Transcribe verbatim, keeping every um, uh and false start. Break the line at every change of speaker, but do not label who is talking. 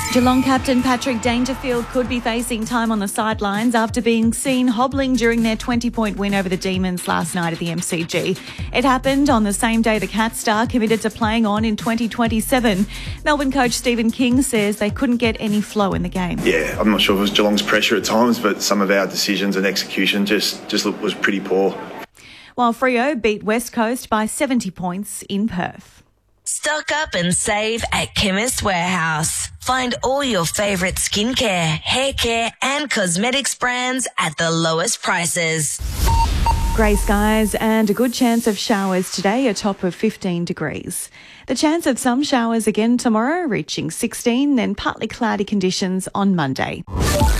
Geelong captain Patrick Dangerfield could be facing time on the sidelines after being seen hobbling during their twenty-point win over the Demons last night at the M C G. It happened on the same day the Cats star committed to playing on in twenty twenty-seven. Melbourne coach Stephen King says they couldn't get any flow in the game.
Yeah, I'm not sure if it was Geelong's pressure at times, but some of our decisions and execution just, just was pretty poor.
While Freo beat West Coast by seventy points in Perth.
Stock up and save at Chemist Warehouse. Find all your favourite skincare, hair care and cosmetics brands at the lowest prices.
Grey skies and a good chance of showers today, a top of fifteen degrees. The chance of some showers again tomorrow, reaching sixteen, then partly cloudy conditions on Monday.